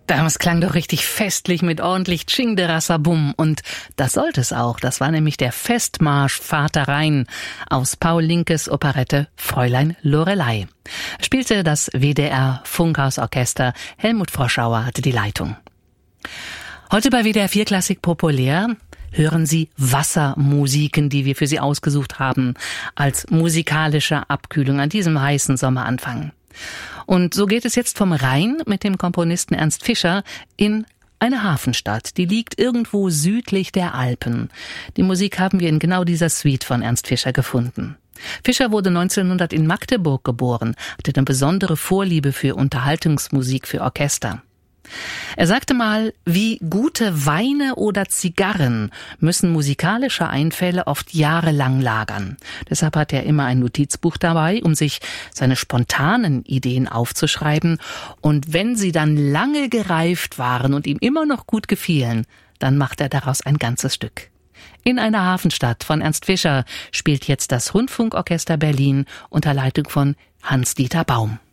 Das klang doch richtig festlich mit ordentlich Tschingderasabum. Und das sollte es auch. Das war nämlich der Festmarsch Vater Rhein aus Paul Linkes Operette Fräulein Lorelei. Spielte das WDR Funkhausorchester. Helmut Froschauer hatte die Leitung. Heute bei WDR 4 Klassik Populär hören Sie Wassermusiken, die wir für Sie ausgesucht haben, als musikalische Abkühlung an diesem heißen Sommeranfang. Und so geht es jetzt vom Rhein mit dem Komponisten Ernst Fischer in eine Hafenstadt, die liegt irgendwo südlich der Alpen. Die Musik haben wir in genau dieser Suite von Ernst Fischer gefunden. Fischer wurde 1900 in Magdeburg geboren, hatte eine besondere Vorliebe für Unterhaltungsmusik für Orchester. Er sagte mal, wie gute Weine oder Zigarren müssen musikalische Einfälle oft jahrelang lagern. Deshalb hat er immer ein Notizbuch dabei, um sich seine spontanen Ideen aufzuschreiben. Und wenn sie dann lange gereift waren und ihm immer noch gut gefielen, dann macht er daraus ein ganzes Stück. In einer Hafenstadt von Ernst Fischer spielt jetzt das Rundfunkorchester Berlin unter Leitung von Hans-Dieter Baum.